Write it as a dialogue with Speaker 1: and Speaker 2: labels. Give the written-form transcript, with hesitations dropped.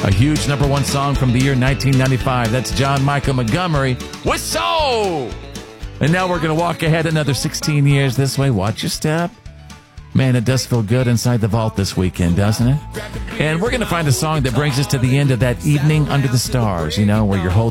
Speaker 1: A huge number one song from the year 1995. That's John Michael Montgomery with Soul. And now we're going to walk ahead another 16 years this way. Watch your step. Man, it does feel good inside the vault this weekend, doesn't it? And we're going to find a song that brings us to the end of that evening under the stars, where you're holding